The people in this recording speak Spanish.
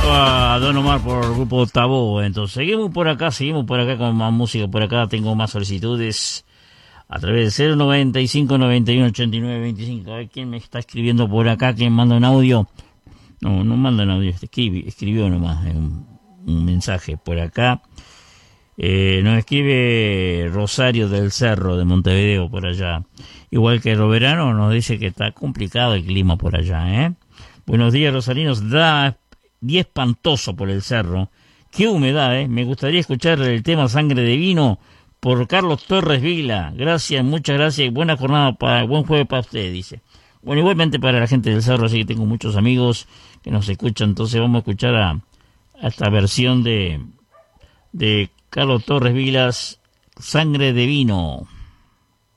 a Don Omar por el grupo Tabú. Entonces seguimos por acá con más música. Por acá tengo más solicitudes a través del 095 91 89 25. A ver quién me está escribiendo por acá, quién manda un audio. No manda un audio, escribió nomás un mensaje por acá. Nos escribe Rosario del Cerro de Montevideo por allá. Igual que Roberano nos dice que está complicado el clima por allá, ¿eh? Buenos días, rosarinos. Da día espantoso por el cerro. Qué humedad, ¿eh? Me gustaría escuchar el tema Sangre de Vino por Carlos Torres Vila. Gracias, muchas gracias y buena jornada, buen jueves para usted, dice. Bueno, igualmente para la gente del cerro, así que tengo muchos amigos que nos escuchan. Entonces vamos a escuchar a esta versión de Carlos Torres Vilas, Sangre de Vino.